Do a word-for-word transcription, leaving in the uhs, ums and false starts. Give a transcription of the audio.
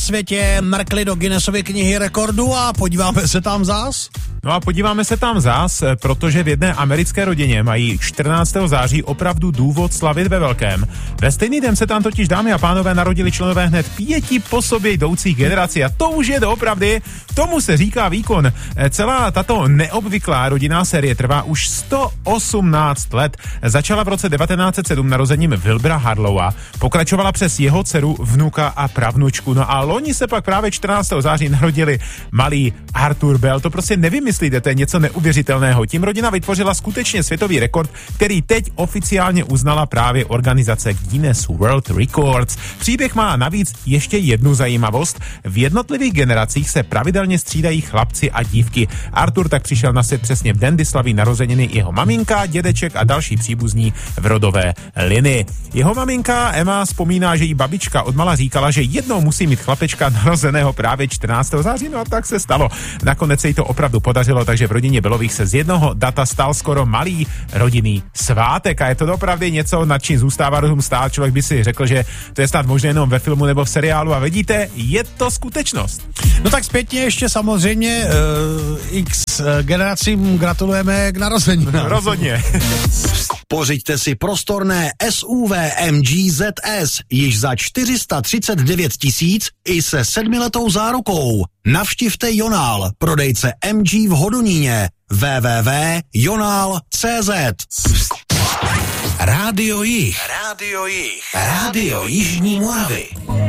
světě mrkli do Guinnessovy knihy rekordů a podíváme se tam zás. No a podíváme se tam zás, protože v jedné americké rodině mají čtrnáctého září opravdu důvod slavit ve velkém. Ve stejný den se tam totiž, dámy a pánové, narodili členové hned pěti po sobě jdoucích generací a to už je doopravdy, tomu se říká výkon. Celá tato neobvyklá rodinná série trvá už sto osmnáct let. Začala v roce devatenáct set sedm narozením Wilbura Harlowa, pokračovala přes jeho dceru, vnuka a pravnučku. No a loni se pak právě čtrnáctého září narodili malý Arthur Bell. To prostě nevymyslíte, to je něco neuvěřitelného. Tím rodina vytvořila skutečně světový rekord, který teď oficiálně uznala právě organizace Guinness World Records. Příběh má navíc ještě jednu zajímavost. V jednotlivých generacích se pravidelně střídají chlapci a dívky. Arthur tak přišel na svět přesně v den, kdy slaví narozeniny jeho maminka, dědeček a další příbuzní v rodové linii. Jeho maminka Emma vzpomíná, že jí babička odmala říkala, že jednou musí mít chlapečka narozeného právě čtrnáctého září, no a tak se stalo. Nakonec se jí to opravdu podařilo, takže v rodině Bellových se z jednoho data stal skoro malý rodinný svátek a je to opravdu něco, nad čím zůstává rozum stát. Člověk by si řekl, že to je snad možné jenom ve filmu nebo v seriálu a vidíte, je to skutečnost. No tak zpětně ještě samozřejmě uh, x generacím gratulujeme k narození. Rozhodně. Pořiďte si prostorné S U V M G Z S již za čtyři sta třicet devět tisíc i se sedmiletou zárukou. Navštivte Jonál, prodejce M G v Hodoníně. w w w tečka jonál tečka cé zet. Rádio Jih. Rádio Jih. Rádio Jižní Moravy.